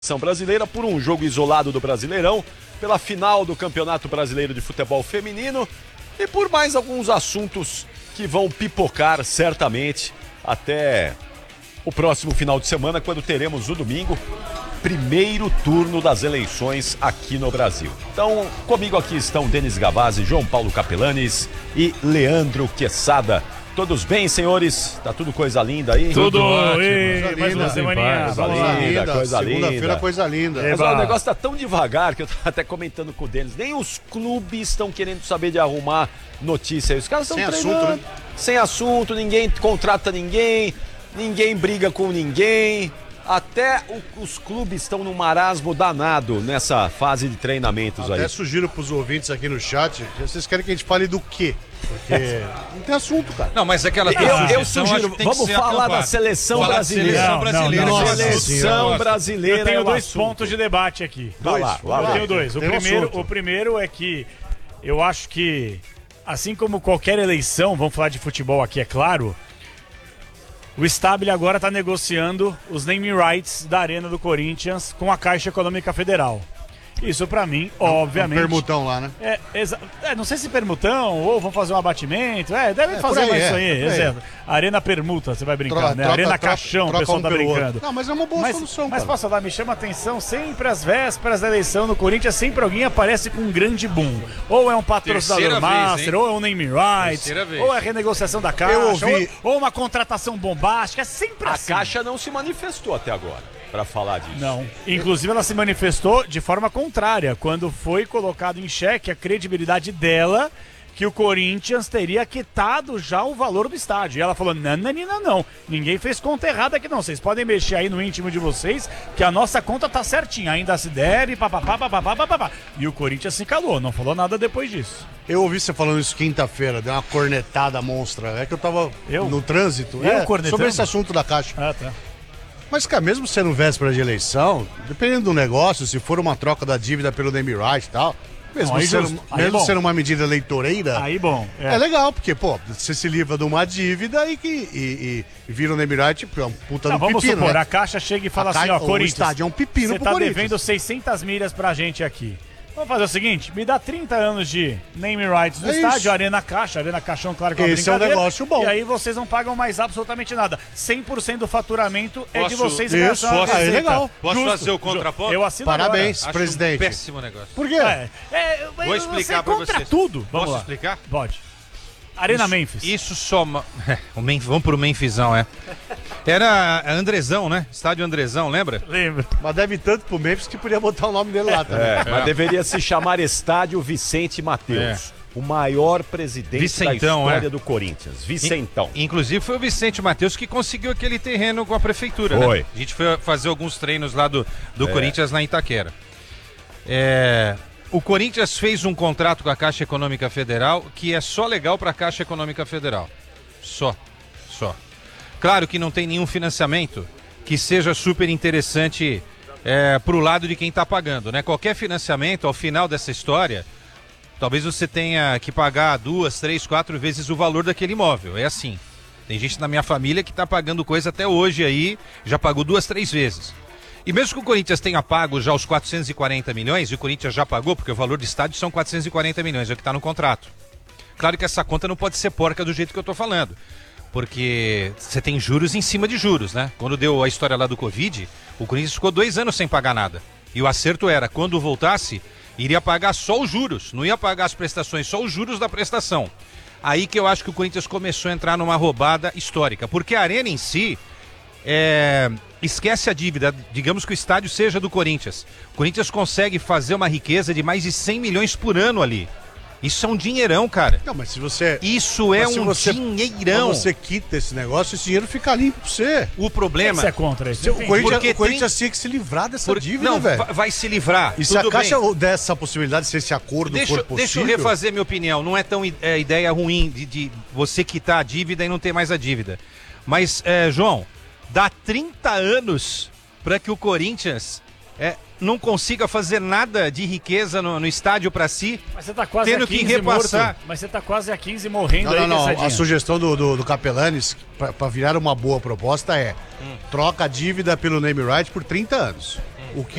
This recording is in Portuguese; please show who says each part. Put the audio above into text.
Speaker 1: Seleção brasileira por um jogo isolado do Brasileirão, pela final do Campeonato Brasileiro de Futebol Feminino e por mais alguns assuntos que vão pipocar certamente até o próximo final de semana, quando teremos no domingo primeiro turno das eleições aqui no Brasil. Então, comigo aqui estão Denis Gavazzi, João Paulo Capelanes e Leandro Quesada. Todos bem, senhores? Tá tudo coisa linda aí?
Speaker 2: Tudo
Speaker 1: ótimo.
Speaker 2: Mais uma semaninha.
Speaker 1: Coisa linda.
Speaker 3: Segunda-feira, coisa linda.
Speaker 1: Mas ó, o negócio tá tão devagar que eu tava até comentando com o Denis. Nem os clubes estão querendo saber de arrumar notícia. Os caras estão treinando. Assunto, né? Sem assunto, ninguém contrata ninguém briga com ninguém. Até os clubes estão num marasmo danado nessa fase de treinamentos aí.
Speaker 3: Até sugiro pros ouvintes aqui no chat, vocês querem que a gente fale do quê? Porque não tem assunto, cara.
Speaker 2: Não, mas aquela
Speaker 1: eu sugiro, vamos falar da seleção brasileira. Seleção brasileira.
Speaker 4: Eu tenho dois pontos de debate aqui.
Speaker 1: Eu
Speaker 4: tenho dois. O primeiro é que eu acho que, assim como qualquer eleição, vamos falar de futebol aqui, é claro, o Stabile agora está negociando os naming rights da Arena do Corinthians com a Caixa Econômica Federal. Isso pra mim, obviamente...
Speaker 3: permutão lá, né?
Speaker 4: Não sei se permutão ou vão fazer um abatimento. Deve fazer mais isso aí. Exemplo. Arena permuta, você vai brincar, né? Arena caixão, o pessoal tá brincando.
Speaker 3: Não, mas é uma boa solução,
Speaker 4: Mas posso falar, me chama a atenção, sempre às vésperas da eleição no Corinthians, sempre alguém aparece com um grande boom. Ou é um patrocinador master, ou é um naming rights, ou é renegociação da Caixa, ou uma contratação bombástica, é sempre assim.
Speaker 1: A Caixa não se manifestou até agora para falar disso.
Speaker 4: Não. Inclusive ela se manifestou de forma contrária, quando foi colocado em xeque a credibilidade dela, que o Corinthians teria quitado já o valor do estádio. E ela falou, não. Ninguém fez conta errada aqui não. Vocês podem mexer aí no íntimo de vocês, que a nossa conta tá certinha. Ainda se deve, papapá. E o Corinthians se calou, não falou nada depois disso.
Speaker 3: Eu ouvi você falando isso quinta-feira, deu uma cornetada monstra. É que eu tava no trânsito. Sobre esse assunto da Caixa.
Speaker 4: Ah, tá.
Speaker 3: Mas, cara, mesmo sendo véspera de eleição, dependendo do negócio, se for uma troca da dívida pelo name right e tal, mesmo sendo uma medida eleitoreira, é legal, porque, você se livra de uma dívida e vira um name right, é um puta do
Speaker 4: vamos
Speaker 3: pepino,
Speaker 4: supor,
Speaker 3: né?
Speaker 4: A Caixa chega e fala assim,
Speaker 3: Corinthians,
Speaker 4: o
Speaker 3: estádio é um pepino pro Corinthians.
Speaker 4: Você tá devendo 600 milhas pra gente aqui. Vamos fazer o seguinte, me dá 30 anos de name rights do estádio, Arena Caixão, claro que é uma brincadeira.
Speaker 3: Esse é um negócio bom.
Speaker 4: E aí vocês não pagam mais absolutamente nada. 100% do faturamento é de vocês.
Speaker 3: Isso, é legal.
Speaker 2: Posso fazer o contraponto?
Speaker 4: Eu assino
Speaker 3: Parabéns,
Speaker 2: agora.
Speaker 3: presidente.
Speaker 2: Acho um péssimo negócio.
Speaker 3: Por quê?
Speaker 2: Vou explicar pra vocês.
Speaker 4: Tudo.
Speaker 2: Posso explicar?
Speaker 4: Pode. Arena Memphis.
Speaker 2: Isso soma... Vamos pro Memphizão, Era Andrezão, né? Estádio Andrezão, lembra?
Speaker 4: Lembro.
Speaker 3: Mas deve tanto pro Memphis que podia botar o nome dele lá também.
Speaker 1: Mas deveria se chamar Estádio Vicente Mateus. O maior presidente da história do Corinthians. Vicentão.
Speaker 2: Inclusive foi o Vicente Mateus que conseguiu aquele terreno com a prefeitura,
Speaker 1: Foi.
Speaker 2: né? A gente foi fazer alguns treinos lá do Corinthians lá em Itaquera. O Corinthians fez um contrato com a Caixa Econômica Federal que é só legal para a Caixa Econômica Federal. Só. Claro que não tem nenhum financiamento que seja super interessante pro lado de quem está pagando, né? Qualquer financiamento, ao final dessa história, talvez você tenha que pagar 2, 3, 4 vezes o valor daquele imóvel. É assim. Tem gente na minha família que está pagando coisa até hoje aí, já pagou 2, 3 vezes. E mesmo que o Corinthians tenha pago já os 440 milhões, e o Corinthians já pagou, porque o valor do estádio são 440 milhões, é o que está no contrato. Claro que essa conta não pode ser porca do jeito que eu estou falando, porque você tem juros em cima de juros, né? Quando deu a história lá do Covid, o Corinthians ficou 2 anos sem pagar nada. E o acerto era, quando voltasse, iria pagar só os juros, não ia pagar as prestações, só os juros da prestação. Aí que eu acho que o Corinthians começou a entrar numa roubada histórica, porque a arena em si... esquece a dívida, digamos que o estádio seja do Corinthians. O Corinthians consegue fazer uma riqueza de mais de 100 milhões por ano ali. Isso é um dinheirão, cara.
Speaker 3: Não, mas se você...
Speaker 2: Isso é um dinheirão.
Speaker 3: Quando você quita esse negócio, esse dinheiro fica limpo pra você.
Speaker 2: O problema...
Speaker 4: Você é contra isso?
Speaker 3: O Corinthians tinha que se livrar dessa dívida, velho.
Speaker 2: Não, vai se livrar.
Speaker 3: E se a Caixa dessa possibilidade, se esse acordo for possível...
Speaker 2: Deixa eu refazer minha opinião. Não é tão ideia ruim de você quitar a dívida e não ter mais a dívida. Mas, João, dá 30 anos para que o Corinthians... não consiga fazer nada de riqueza no estádio para si,
Speaker 4: mas você tá quase
Speaker 2: tendo
Speaker 4: a 15
Speaker 2: que repassar.
Speaker 4: Morto. Mas você tá quase a 15 morrendo
Speaker 3: Não. A sugestão do Capelanes, para virar uma boa proposta troca a dívida pelo name right por 30 anos. O que